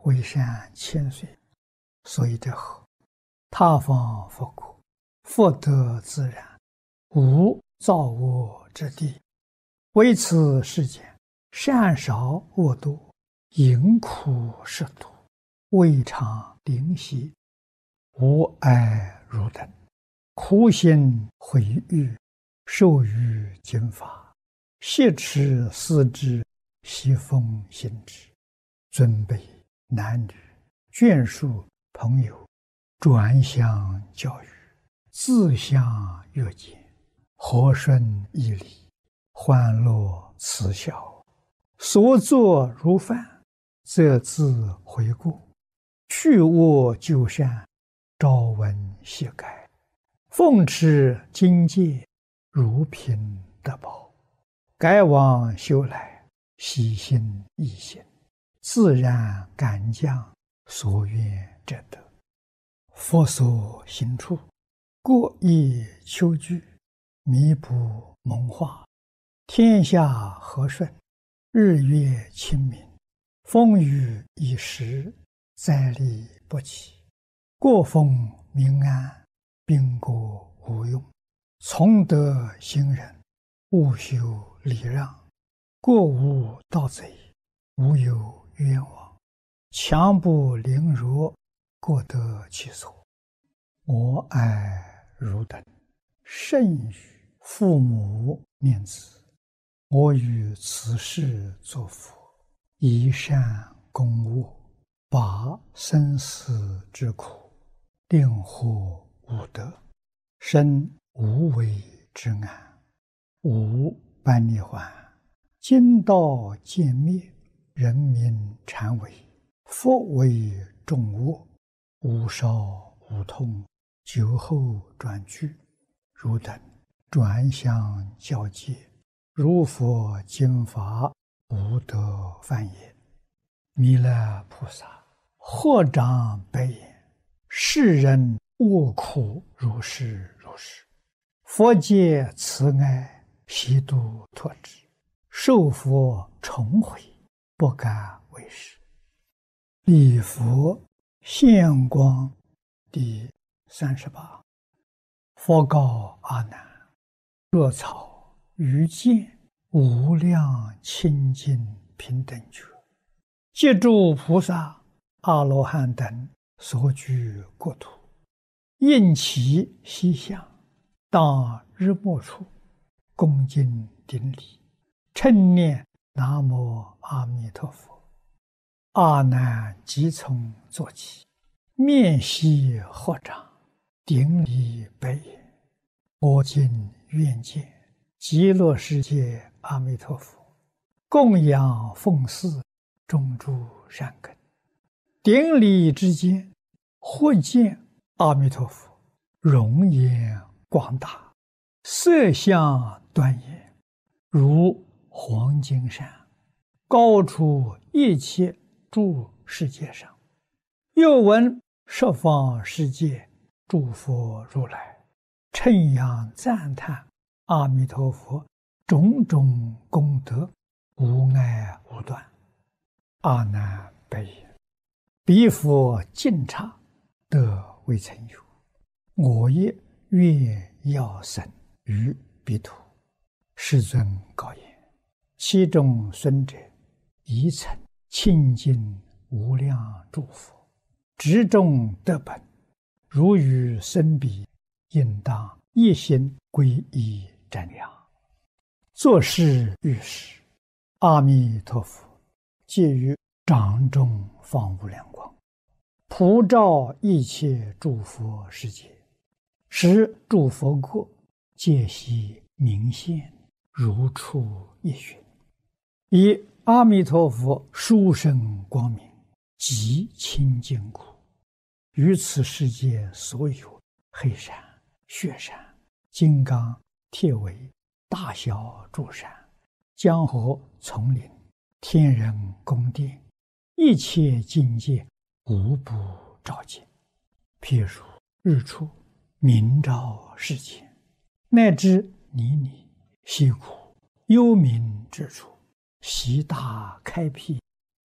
为善千岁，所以者何？他方佛国，福德自然，无造恶之地。为此世间，善少恶多，淫苦食毒，未尝灵犀，无爱如等，苦心毁誉，受于经法，挟持思之，习奉行之。尊卑男女，眷属朋友，转相教育，自相约见，和顺义理，欢乐慈孝，所作如饭，则自悔过，去恶就善，朝闻夕改，奉持经戒，如凭得宝，改往修来，喜心易行，自然感将，所愿者得。佛所行处，各宜求具，弥补蒙化，天下和顺，日月清明，风雨已时，灾厉不起，国风民安，兵国无用，从德行仁，务修礼让，国无盗贼，无有冤枉，强不凌弱，各得其所。我爱汝等，甚于父母念子，我于此世作佛，以善攻恶，拔生死之苦，令获无得，生无为之安，无般涅槃，经道渐灭，人民禅为，佛为众恶，无少无痛，酒后转去，汝等转相教戒，如佛经法，不得犯也。弥勒菩萨合掌白言：世人恶苦如是如是，佛界慈爱，悉度脱之，受佛重悔，不敢为是。礼佛现光第38。佛告阿难：若草于见无量清净平等觉，借诸菩萨、阿罗汉等所居国土，应其西向，当日没处，恭敬顶礼，称念南无阿弥陀佛。阿难即从坐起，面悉合掌，顶礼白言：我今愿见极乐世界阿弥陀佛，供养奉祀，种诸善根。顶礼之间，忽见阿弥陀佛容颜广大，色相端严，如黄金山，高出一切诸世界上。又闻十方世界诸佛如来称扬赞叹阿弥陀佛种种功德，无碍无断。阿难白言：彼佛净刹，得未曾有，我也愿要生于彼土。世尊告言：其中孙者，宜曾清净无量诸佛，执众得本，如与生彼，应当一心皈依瞻仰。作是遇事，阿弥陀佛借于掌中放无量光，普照一切诸佛世界，使诸佛国皆悉明现，如出一寻。以阿弥陀佛殊胜光明，极清净苦，于此世界所有黑山、雪山、金刚、铁围、大小诸山、江河丛林、天人宫殿，一切境界无不照见。譬如日出明照世间，乃至泥泞、溪谷、幽冥之处，悉大开辟，